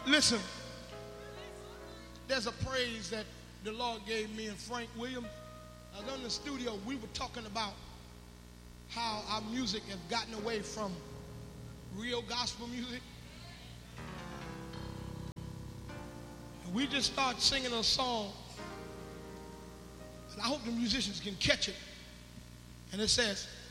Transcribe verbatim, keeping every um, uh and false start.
Listen, there's a praise that the Lord gave me and Frank Williams. I was in the studio. We were talking about how our music has gotten away from real gospel music. And we just started singing a song, and I hope the musicians can catch it. And it says,